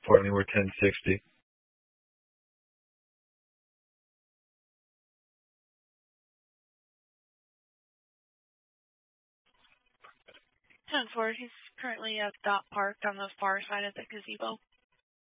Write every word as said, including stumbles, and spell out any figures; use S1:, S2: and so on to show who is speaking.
S1: for me were ten sixty.
S2: ten four. He's currently at Dot Park on the far side of the gazebo.